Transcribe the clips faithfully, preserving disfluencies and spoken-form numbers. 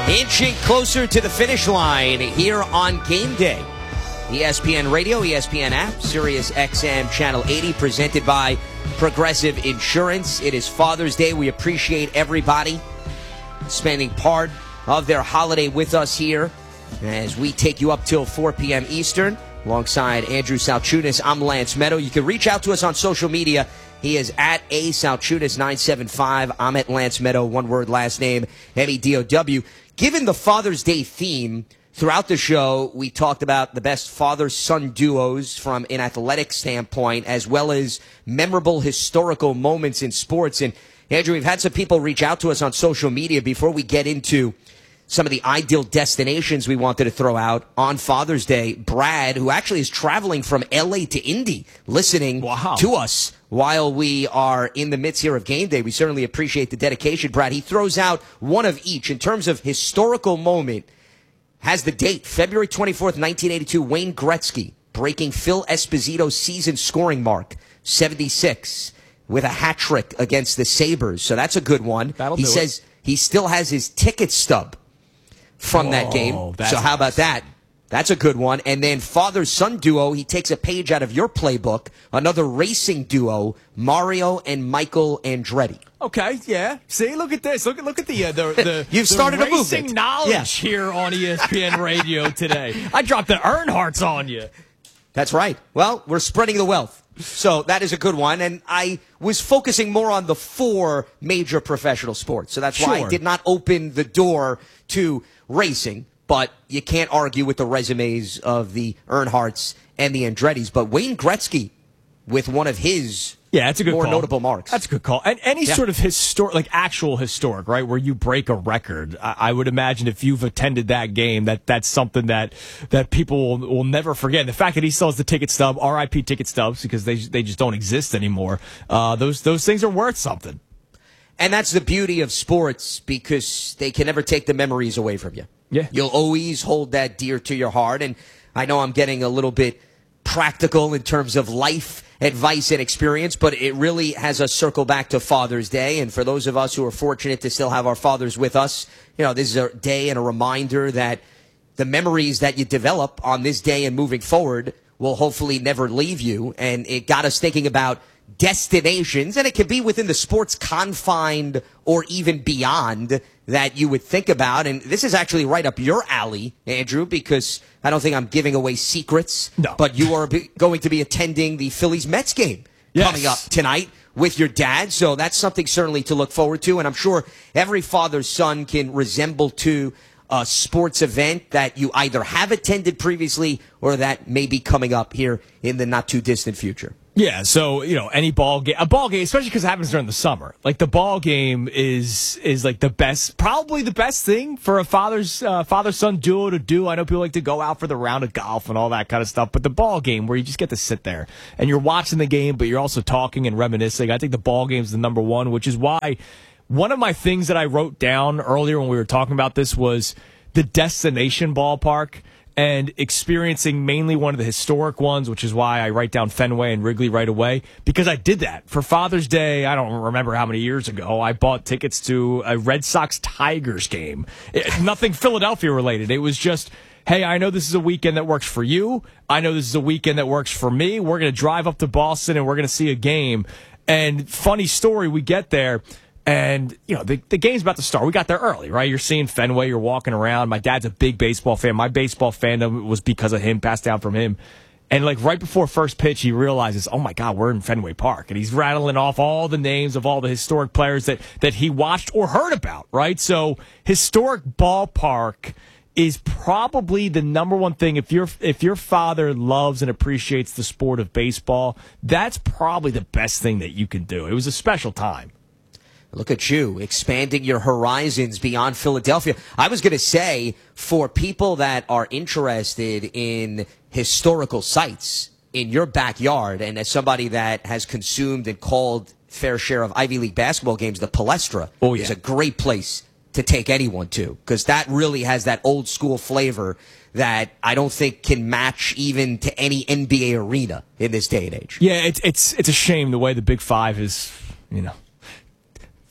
Inching closer to the finish line here on Game Day. E S P N Radio, E S P N app, Sirius X M Channel eighty, presented by Progressive Insurance. It is Father's Day. We appreciate everybody spending part of their holiday with us here as we take you up till four p.m. Eastern. Alongside Andrew Salchunas, I'm Lance Meadow. You can reach out to us on social media. He is at A Salchunas nine seven five. I'm at Lance Meadow, one word, last name, M E D O W. Given the Father's Day theme, throughout the show, we talked about the best father-son duos from an athletic standpoint, as well as memorable historical moments in sports. And, Andrew, we've had some people reach out to us on social media before we get into some of the ideal destinations we wanted to throw out on Father's Day. Brad, who actually is traveling from L A to Indy, listening wow. to us while we are in the midst here of Game Day. We certainly appreciate the dedication, Brad. He throws out one of each. In terms of historical moment, has the date, February twenty-fourth, nineteen eighty-two, Wayne Gretzky breaking Phil Esposito's season scoring mark, seventy-six, with a hat trick against the Sabres. So that's a good one. That'll he do says it. he still has his ticket stub from Whoa, that game. that's So how nice. about that? That's a good one. And then father-son duo, he takes a page out of your playbook, another racing duo, Mario and Michael Andretti. Okay, yeah. See, look at this. Look at look at the uh, the the, You've the started a racing movement. knowledge Yeah. here on E S P N Radio today. I dropped the Earnhardts on you. That's right. Well, we're spreading the wealth. So that is a good one. And I was focusing more on the four major professional sports. So that's why Sure. I did not open the door to racing. But you can't argue with the resumes of the Earnhardts and the Andrettis. But Wayne Gretzky, with one of his Yeah, that's a good more call. notable marks. That's a good call. And any Yeah. sort of historic, like actual historic, right, where you break a record, I, I would imagine if you've attended that game, that that's something that that people will, will never forget. And the fact that he still has the ticket stub, R I P ticket stubs, because they they just don't exist anymore. Uh, those those things are worth something. And that's the beauty of sports, because they can never take the memories away from you. Yeah. You'll always hold that dear to your heart. And I know I'm getting a little bit practical in terms of life advice and experience, but it really has us circle back to Father's Day. And for those of us who are fortunate to still have our fathers with us, you know, this is a day and a reminder that the memories that you develop on this day and moving forward will hopefully never leave you. And it got us thinking about destinations, and it can be within the sports confined or even beyond that you would think about. And this is actually right up your alley, Andrew, because I don't think I'm giving away secrets, No. but you are be- going to be attending the Phillies-Mets game Yes. coming up tonight with your dad. So that's something certainly to look forward to. And I'm sure every father's son can resemble to a sports event that you either have attended previously or that may be coming up here in the not-too-distant future. Yeah, so, you know, any ball game, a ball game, especially because it happens during the summer. Like, the ball game is is like the best, probably the best thing for a father's uh, father-son duo to do. I know people like to go out for the round of golf and all that kind of stuff, but the ball game where you just get to sit there and you're watching the game, but you're also talking and reminiscing. I think the ball game's the number one, which is why one of my things that I wrote down earlier when we were talking about this was the destination ballpark. And experiencing mainly one of the historic ones, which is why I write down Fenway and Wrigley right away, because I did that. For Father's Day, I don't remember how many years ago, I bought tickets to a Red Sox-Tigers game. It, nothing Philadelphia related. It was just, hey, I know this is a weekend that works for you. I know this is a weekend that works for me. We're going to drive up to Boston and we're going to see a game. And funny story, we get there. And, you know, the, the game's about to start. We got there early, right? You're seeing Fenway. You're walking around. My dad's a big baseball fan. My baseball fandom was because of him, passed down from him. And, like, right before first pitch, he realizes, oh, my God, we're in Fenway Park. And he's rattling off all the names of all the historic players that, that he watched or heard about, right? So historic ballpark is probably the number one thing. If your if your father loves and appreciates the sport of baseball, that's probably the best thing that you can do. It was a special time. Look at you, expanding your horizons beyond Philadelphia. I was going to say, for people that are interested in historical sites in your backyard, and as somebody that has consumed and called fair share of Ivy League basketball games, the Palestra oh, yeah. is a great place to take anyone to, because that really has that old school flavor that I don't think can match even to any N B A arena in this day and age. Yeah, it's it's it's a shame the way the Big Five is, you know,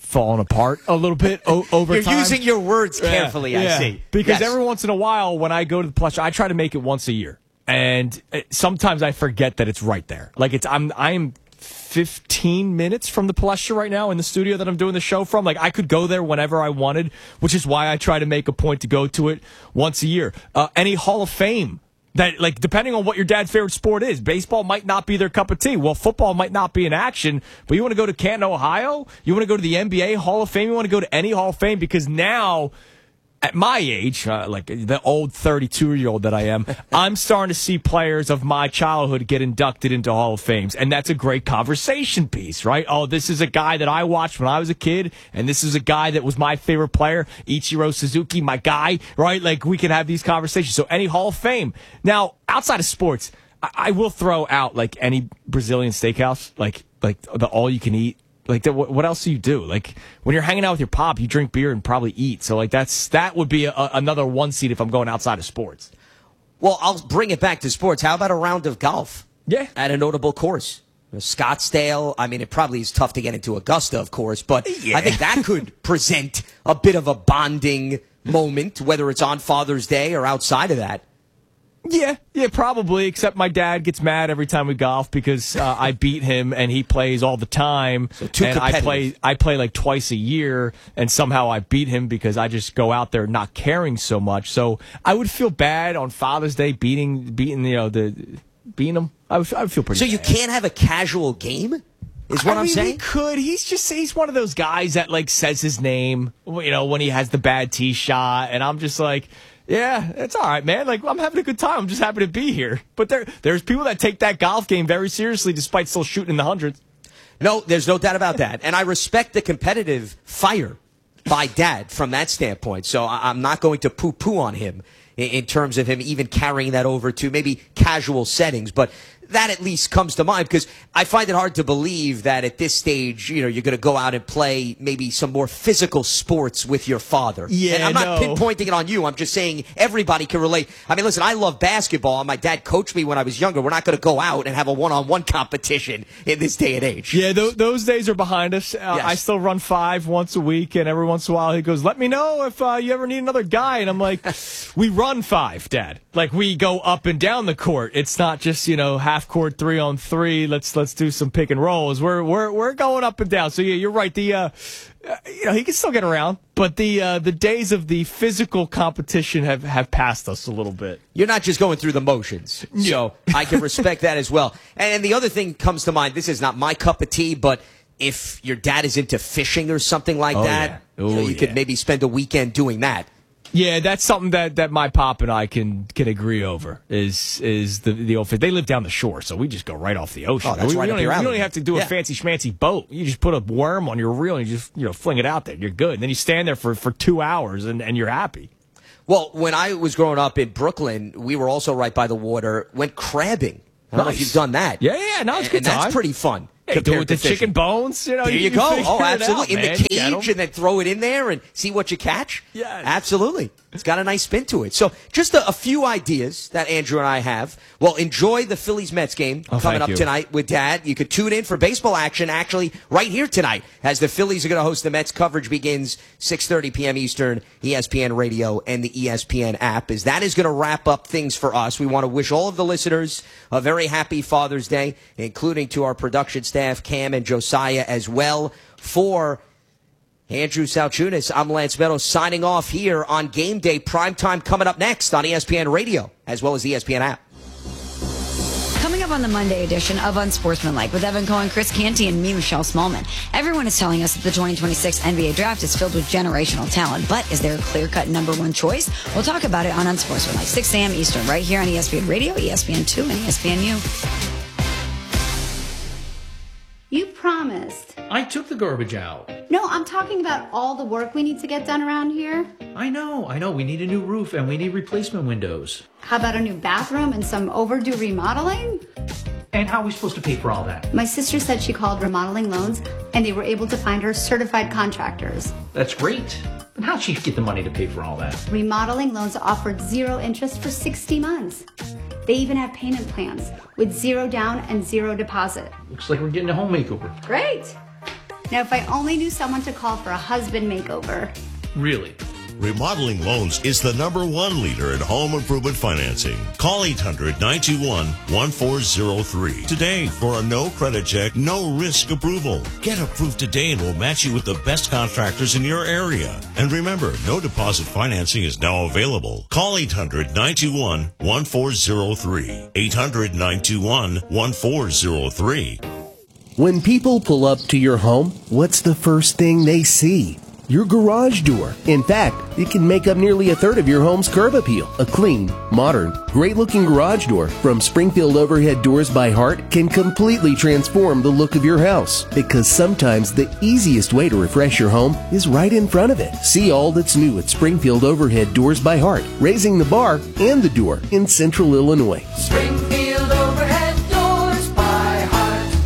fallen apart a little bit o- over You're time. You're using your words carefully, yeah, I yeah. see. Because yes. every once in a while, when I go to the plush, I try to make it once a year. And sometimes I forget that it's right there. Like, it's I'm I'm fifteen minutes from the Palestra right now in the studio that I'm doing the show from. Like, I could go there whenever I wanted, which is why I try to make a point to go to it once a year. Uh, any Hall of Fame that, like, depending on what your dad's favorite sport is, baseball might not be their cup of tea. Well, football might not be in action, but you want to go to Canton, Ohio? You want to go to the N B A Hall of Fame? You want to go to any Hall of Fame? Because now, at my age, uh, like the old thirty-two-year-old that I am, I'm starting to see players of my childhood get inducted into Hall of Fames, and that's a great conversation piece, right? Oh, this is a guy that I watched when I was a kid, and this is a guy that was my favorite player, Ichiro Suzuki, my guy, right? Like, we can have these conversations. So any Hall of Fame. Now, outside of sports, I, I will throw out, like, any Brazilian steakhouse, like, like the all-you-can-eat. Like, the, what else do you do? Like, when you're hanging out with your pop, you drink beer and probably eat. So, like, that's that would be a, another one seat if I'm going outside of sports. Well, I'll bring it back to sports. How about a round of golf? Yeah. At a notable course. Scottsdale. I mean, it probably is tough to get into Augusta, of course, but yeah. I think that could present a bit of a bonding moment, whether it's on Father's Day or outside of that. Yeah, yeah, probably, except my dad gets mad every time we golf because uh, I beat him and he plays all the time. So too and I play I play like twice a year, and somehow I beat him because I just go out there not caring so much. So I would feel bad on Father's Day beating beating you know the beating him. I would, I would feel pretty So bad. you can't have a casual game? Is what I I'm mean, saying? He could. He's just he's one of those guys that like says his name, you know, when he has the bad tee shot, and I'm just like, yeah, it's all right, man. Like, I'm having a good time. I'm just happy to be here. But there, there's people that take that golf game very seriously, despite still shooting in the hundreds. No, there's no doubt about that. And I respect the competitive fire by Dad from that standpoint. So I'm not going to poo-poo on him in terms of him even carrying that over to maybe casual settings. But that at least comes to mind, because I find it hard to believe that at this stage, you know, you're going to go out and play maybe some more physical sports with your father. Yeah, and I'm not no. pinpointing it on you. I'm just saying everybody can relate. I mean, listen, I love basketball. My dad coached me when I was younger. We're not going to go out and have a one-on-one competition in this day and age. Yeah, th- those days are behind us. Uh, Yes. I still run five once a week, and every once in a while he goes, let me know if uh, you ever need another guy. And I'm like, we run five, Dad. Like, we go up and down the court. It's not just, you know, half court, three on three. Let's let's do some pick and rolls. We're we're we're going up and down. So yeah, you're right. The uh, you know, he can still get around, but the uh, the days of the physical competition have have passed us a little bit. You're not just going through the motions. So I can respect that as well. And, and the other thing comes to mind, this is not my cup of tea, but if your dad is into fishing or something like Oh, that, yeah. you, know, Oh, you yeah. could maybe spend a weekend doing that. Yeah, that's something that, that my pop and I can can agree over. Is is the the old they live down the shore, so we just go right off the ocean. Oh, that's we, right we, up don't your even, we don't alley. even have to do Yeah. a fancy schmancy boat. You just put a worm on your reel and you just you know fling it out there. You're good. And then you stand there for, for two hours and, and you're happy. Well, when I was growing up in Brooklyn, we were also right by the water, went crabbing. I don't know if Nice. you've done that. Yeah, yeah, no, it's and, good and that's time. pretty fun. Hey, do it compared with to the chicken fishing. bones. You know, There you, you go. figure Oh, it absolutely. out, in man. the Get 'em. cage and then throw it in there and see what you catch. Yes. Absolutely. It's got a nice spin to it. So just a, a few ideas that Andrew and I have. Well, enjoy the Phillies-Mets game Oh, coming thank up you. tonight with Dad. You could tune in for baseball action actually right here tonight as the Phillies are going to host the Mets. Coverage begins six thirty p.m. Eastern, E S P N Radio and the E S P N app. As that is going to wrap up things for us. We want to wish all of the listeners a very happy Father's Day, including to our production staff, Cam and Josiah as well. For Andrew Salchunas, I'm Lance Meadows signing off here on Game Day. Primetime coming up next on E S P N Radio as well as the E S P N app. Coming up on the Monday edition of Unsportsmanlike with Evan Cohen, Chris Canty, and me, Michelle Smallman. Everyone is telling us that the twenty twenty-six N B A draft is filled with generational talent, but is there a clear-cut number one choice? We'll talk about it on Unsportsmanlike, six a.m. Eastern, right here on E S P N Radio, E S P N two, and E S P N U. You promised. I took the garbage out. No, I'm talking about all the work we need to get done around here. I know, I know. We need a new roof and we need replacement windows. How about a new bathroom and some overdue remodeling? And how are we supposed to pay for all that? My sister said she called Remodeling Loans and they were able to find her certified contractors. That's great. But how'd she get the money to pay for all that? Remodeling Loans offered zero interest for sixty months. They even have payment plans with zero down and zero deposit. Looks like we're getting a home makeover. Great. Now, if I only knew someone to call for a husband makeover. Really? Remodeling Loans is the number one leader in home improvement financing. Call eight hundred, nine two one, one four zero three today for a no credit check, no risk approval. Get approved today and we'll match you with the best contractors in your area. And remember, no deposit financing is now available. Call eight hundred, nine two one, one four zero three. eight hundred, nine two one, one four zero three. When people pull up to your home, what's the first thing they see? Your garage door. In fact, it can make up nearly a third of your home's curb appeal. A clean, modern, great-looking garage door from Springfield Overhead Doors by Heart can completely transform the look of your house. Because sometimes the easiest way to refresh your home is right in front of it. See all that's new at Springfield Overhead Doors by Heart, raising the bar and the door in Central Illinois. Springfield Overhead Doors by Heart.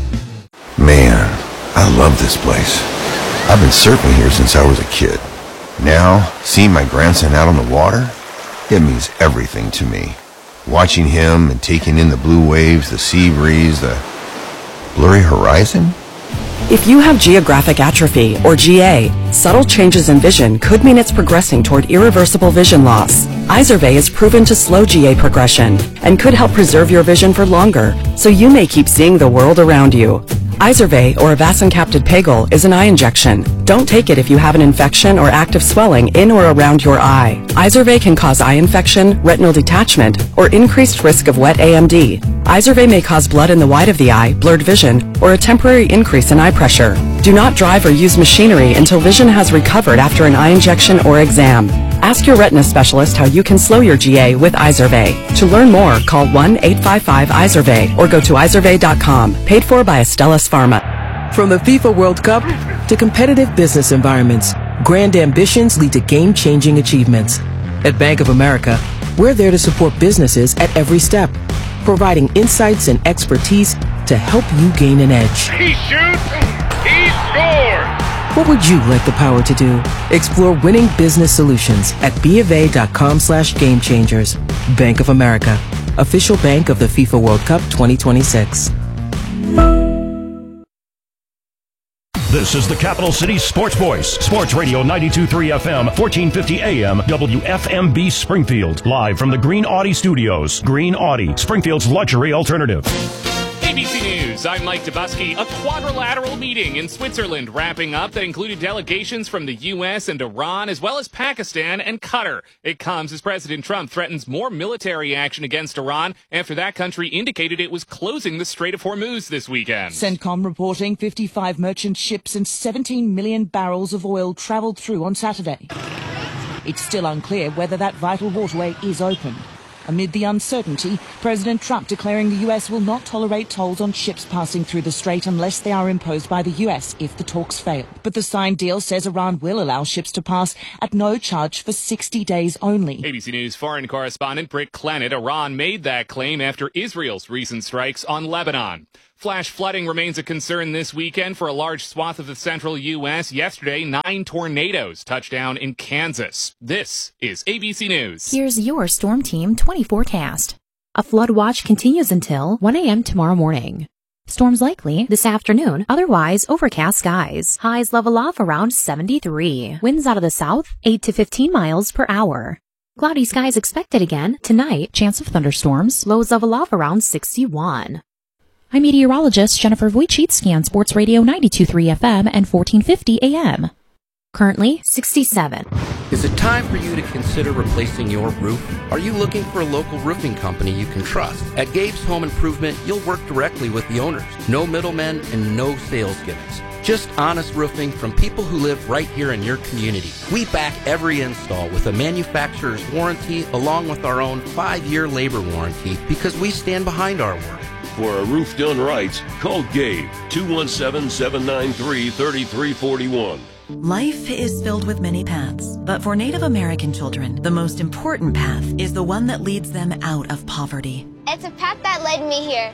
Man, I love this place. I've been surfing here since I was a kid. Now, seeing my grandson out on the water, it means everything to me. Watching him and taking in the blue waves, the sea breeze, the blurry horizon. If you have geographic atrophy, or G A, subtle changes in vision could mean it's progressing toward irreversible vision loss. Izervay is proven to slow G A progression and could help preserve your vision for longer, so you may keep seeing the world around you. Izervay, or avacincaptad pegol, is an eye injection. Don't take it if you have an infection or active swelling in or around your eye. Izervay can cause eye infection, retinal detachment, or increased risk of wet A M D. Izervay may cause blood in the white of the eye, blurred vision, or a temporary increase in eye pressure. Do not drive or use machinery until vision has recovered after an eye injection or exam. Ask your retina specialist how you can slow your G A with Izervay. To learn more, call one eight five five Izervay or go to izervay dot com. Paid for by Astellas Pharma. From the FIFA World Cup to competitive business environments, grand ambitions lead to game-changing achievements. At Bank of America, we're there to support businesses at every step, providing insights and expertise to help you gain an edge. He shoots, he scores! What would you like the power to do? Explore winning business solutions at bofa dot com slash game changers. Bank of America, official bank of the FIFA World Cup twenty twenty-six. This is the Capital City Sports Voice, Sports Radio ninety-two point three F M, fourteen fifty A M, W F M B Springfield. Live from the Green Audi Studios. Green Audi, Springfield's luxury alternative. A B C News, I'm Mike Dubusky. A quadrilateral meeting in Switzerland wrapping up that included delegations from the U S and Iran, as well as Pakistan and Qatar. It comes as President Trump threatens more military action against Iran after that country indicated it was closing the Strait of Hormuz this weekend. CENTCOM reporting fifty-five merchant ships and seventeen million barrels of oil traveled through on Saturday. It's still unclear whether that vital waterway is open. Amid the uncertainty, President Trump declaring the U S will not tolerate tolls on ships passing through the strait unless they are imposed by the U S if the talks fail. But the signed deal says Iran will allow ships to pass at no charge for sixty days only. A B C News foreign correspondent Britt Clennett. Iran made that claim after Israel's recent strikes on Lebanon. Flash flooding remains a concern this weekend for a large swath of the central U S. Yesterday, nine tornadoes touched down in Kansas. This is A B C News. Here's your Storm Team twenty forecast. A flood watch continues until one A M tomorrow morning. Storms likely this afternoon, otherwise overcast skies. Highs level off around seventy-three. Winds out of the south, eight to fifteen miles per hour. Cloudy skies expected again tonight. Chance of thunderstorms. Lows level off around sixty-one. I'm meteorologist Jennifer Wojcicki on Sports Radio ninety-two point three F M and fourteen fifty A M. Currently sixty-seven. Is it time for you to consider replacing your roof? Are you looking for a local roofing company you can trust? At Gabe's Home Improvement, you'll work directly with the owners. No middlemen and no sales gimmicks. Just honest roofing from people who live right here in your community. We back every install with a manufacturer's warranty along with our own five-year labor warranty because we stand behind our work. For a roof done right, call Gabe, two one seven, seven nine three, three three four one. Life is filled with many paths, but for Native American children, the most important path is the one that leads them out of poverty. It's a path that led me here.